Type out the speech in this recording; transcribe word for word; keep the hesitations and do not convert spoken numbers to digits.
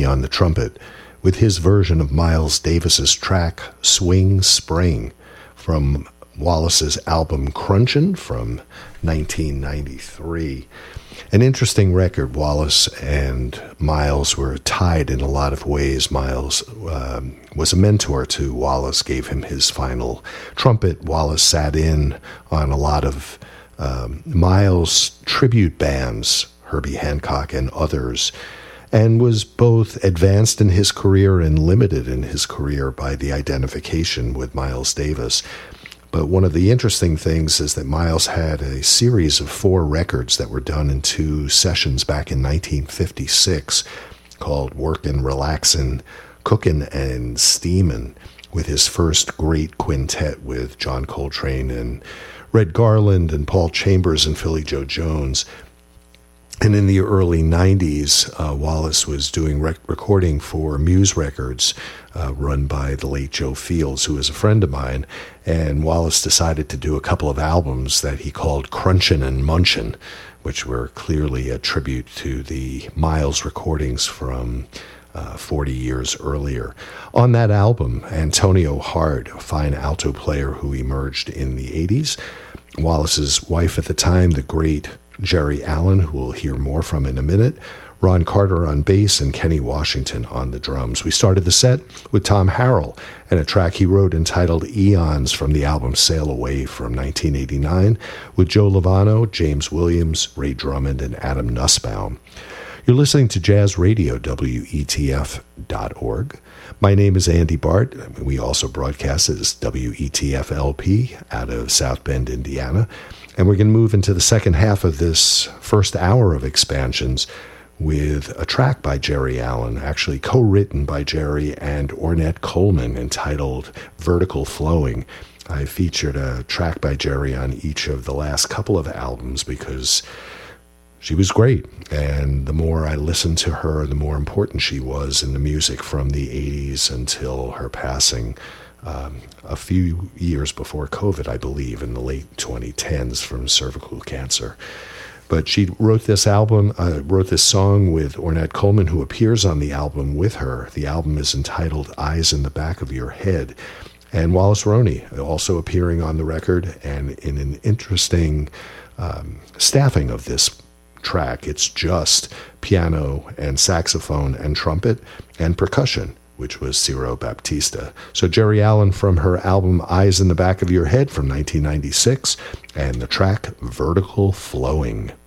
on the trumpet with his version of Miles Davis's track Swing Spring from Wallace's album Crunchin' from nineteen ninety-three. An interesting record. Wallace and Miles were tied in a lot of ways. Miles um, was a mentor to Wallace, gave him his final trumpet. Wallace sat in on a lot of um, Miles' tribute bands, Herbie Hancock and others, and was both advanced in his career and limited in his career by the identification with Miles Davis. But one of the interesting things is that Miles had a series of four records that were done in two sessions back in nineteen fifty-six called Workin', Relaxin', Cookin', and Steamin', with his first great quintet with John Coltrane and Red Garland and Paul Chambers and Philly Joe Jones. And in the early nineties, uh, Wallace was doing rec- recording for Muse Records, uh, run by the late Joe Fields, who is a friend of mine. And Wallace decided to do a couple of albums that he called Crunchin' and Munchin', which were clearly a tribute to the Miles recordings from uh, forty years earlier. On that album, Antonio Hart, a fine alto player who emerged in the eighties, Wallace's wife at the time, the great Jerry Allen, who we'll hear more from in a minute, Ron Carter on bass, and Kenny Washington on the drums. We started the set with Tom Harrell and a track he wrote entitled Eons from the album Sail Away from nineteen eighty-nine with Joe Lovano, James Williams, Ray Drummond, and Adam Nussbaum. You're listening to Jazz Radio, W E T F dot org. My name is Andy Bart. We also broadcast as W E T F L P out of South Bend, Indiana. And we're going to move into the second half of this first hour of Expansions with a track by Jerry Allen, actually co-written by Jerry and Ornette Coleman, entitled Vertical Flowing. I featured a track by Jerry on each of the last couple of albums because she was great. And the more I listened to her, the more important she was in the music from the eighties until her passing Um, a few years before COVID, I believe, in the late twenty tens from cervical cancer. But she wrote this album, uh, wrote this song with Ornette Coleman, who appears on the album with her. The album is entitled Eyes in the Back of Your Head. And Wallace Roney also appearing on the record, and in an interesting um, staffing of this track. It's just piano and saxophone and trumpet and percussion, which was Ciro Baptista. So Jerry Allen from her album Eyes in the Back of Your Head from nineteen ninety-six, and the track Vertical Flowing.